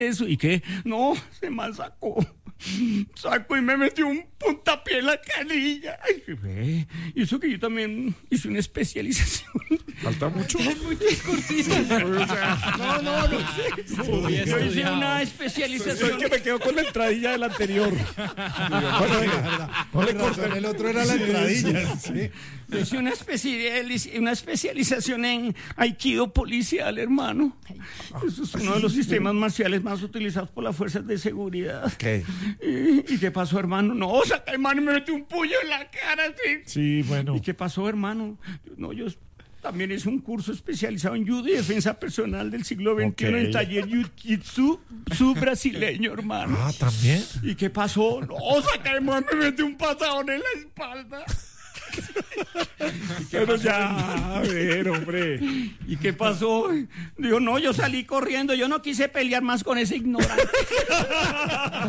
eso. ¿Y qué? No, se me sacó y me metió un puntapié en la canilla. Ay, ve, y eso que yo también hice una especialización. ¿Falta mucho? Muy discursivo. No. Yo hice una especialización. Es que me quedo con la entradilla del anterior. Bueno, venga, no le corten. El otro era la entradilla. Sí. Yo hice una especialización en Aikido policial, hermano. Eso es uno de los sistemas marciales más utilizados por las fuerzas de seguridad. ¿Qué? ¿Y qué pasó, hermano? No, saca, hermano, y me metió un puño en la cara. Sí, bueno. ¿Y qué pasó, hermano? No, yo también hice un curso especializado en judo y defensa personal del siglo XXI en taller jiu-jitsu brasileño, hermano. Ah, ¿también? ¿Y qué pasó? No, saca, hermano, me metió un patadón en la espalda. Pero ya, a ver, hombre. ¿Y qué pasó? Digo, no, yo salí corriendo, yo no quise pelear más con ese ignorante.